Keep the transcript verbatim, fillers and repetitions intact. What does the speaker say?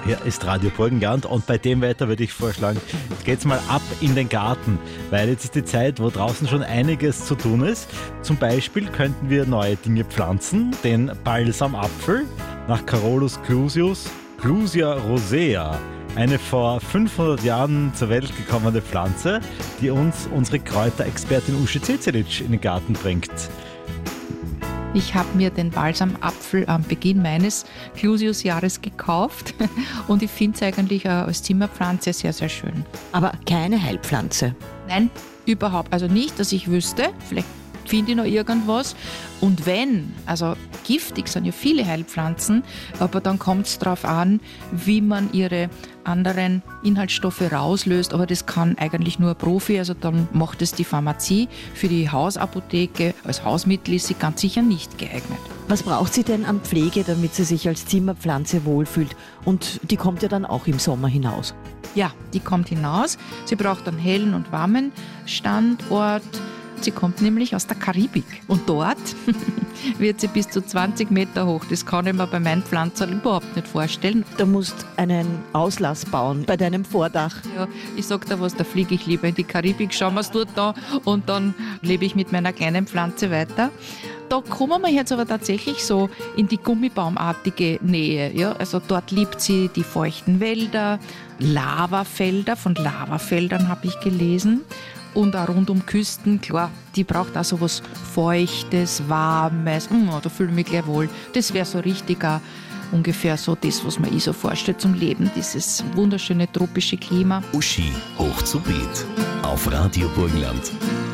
Hier ist Radio Burgenland und bei dem Wetter würde ich vorschlagen, jetzt geht's mal ab in den Garten, weil jetzt ist die Zeit, wo draußen schon einiges zu tun ist. Zum Beispiel könnten wir neue Dinge pflanzen, den Balsamapfel nach Carolus clusius, Clusia rosea, eine vor fünfhundert Jahren zur Welt gekommene Pflanze, die uns unsere Kräuterexpertin Uschi Cecilic in den Garten bringt. Ich habe mir den Balsamapfel am Beginn meines Clusius-Jahres gekauft und ich finde es eigentlich als Zimmerpflanze sehr, sehr schön. Aber keine Heilpflanze? Nein, überhaupt. Also nicht, dass ich wüsste. Vielleicht finde ich noch irgendwas. Und wenn, also giftig sind ja viele Heilpflanzen, aber dann kommt es darauf an, wie man ihre anderen Inhaltsstoffe rauslöst. Aber das kann eigentlich nur ein Profi, also dann macht es die Pharmazie. Für die Hausapotheke als Hausmittel ist sie ganz sicher nicht geeignet. Was braucht sie denn an Pflege, damit sie sich als Zimmerpflanze wohlfühlt? Und die kommt ja dann auch im Sommer hinaus. Ja, die kommt hinaus. Sie braucht einen hellen und warmen Standort. Sie kommt nämlich aus der Karibik und dort wird sie bis zu zwanzig Meter hoch. Das kann ich mir bei meinen Pflanzen überhaupt nicht vorstellen. Du musst einen Auslass bauen bei deinem Vordach. Ja, ich sag dir was, da fliege ich lieber in die Karibik, schauen wir es dort da und dann lebe ich mit meiner kleinen Pflanze weiter. Da kommen wir jetzt aber tatsächlich so in die gummibaumartige Nähe. Ja? Also dort liebt sie die feuchten Wälder, Lavafelder, von Lavafeldern habe ich gelesen. Und auch rund um Küsten, klar, die braucht auch so was Feuchtes, Warmes. Oh, da fühle ich mich gleich wohl. Das wäre so richtig auch ungefähr so das, was man sich so vorstellt zum Leben, dieses wunderschöne tropische Klima. Uschi hoch zu Beet auf Radio Burgenland.